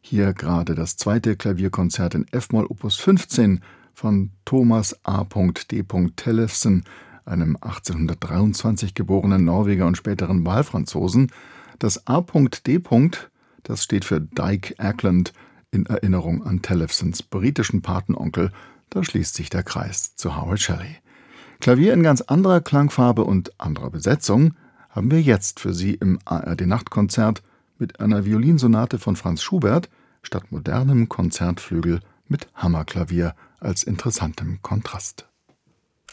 Hier gerade das zweite Klavierkonzert in F-Moll Opus 15 von Thomas A. D. Tellefsen, einem 1823 geborenen Norweger und späteren Wahlfranzosen. Das A.D., das steht für Dyke Ackland, in Erinnerung an Tellefsens britischen Patenonkel. Da schließt sich der Kreis zu Howard Shelley. Klavier in ganz anderer Klangfarbe und anderer Besetzung haben wir jetzt für Sie im ARD-Nachtkonzert mit einer Violinsonate von Franz Schubert statt modernem Konzertflügel mit Hammerklavier als interessantem Kontrast.